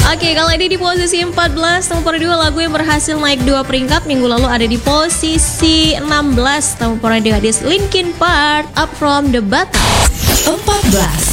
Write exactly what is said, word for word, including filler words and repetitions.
Oke, kalau ini di posisi empat belas, nomor dua lagu yang berhasil naik dua peringkat minggu lalu ada di posisi enam belas. Nomor dua di Linkin Park, Up From The Bottom. empat belas.